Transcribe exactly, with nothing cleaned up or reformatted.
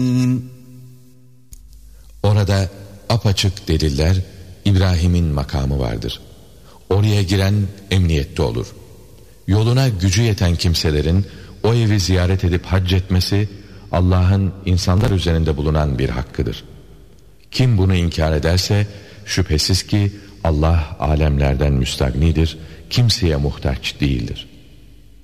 Orada apaçık deliller, İbrahim'in makamı vardır. Oraya giren emniyette olur. Yoluna gücü yeten kimselerin o evi ziyaret edip hac etmesi, Allah'ın insanlar üzerinde bulunan bir hakkıdır. Kim bunu inkar ederse, şüphesiz ki Allah alemlerden müstagnidir, kimseye muhtaç değildir.